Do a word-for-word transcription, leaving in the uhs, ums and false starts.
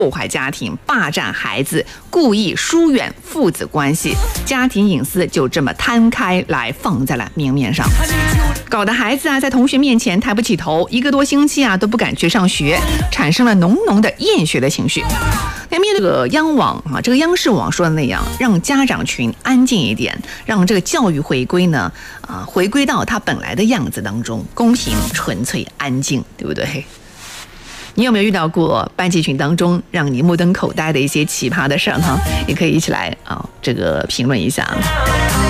破坏家庭、霸占孩子，故意疏远父子关系，家庭隐私就这么摊开来放在了明面上，搞得孩子啊在同学面前抬不起头，一个多星期啊都不敢去上学，产生了浓浓的厌学的情绪。那面对这个央网啊，这个央视网说的那样，让家长群安静一点，让这个教育回归呢啊回归到它本来的样子当中，公平、纯粹、安静，对不对？你有没有遇到过班级群当中让你目瞪口呆的一些奇葩的事儿呢？也可以一起来啊，这个评论一下。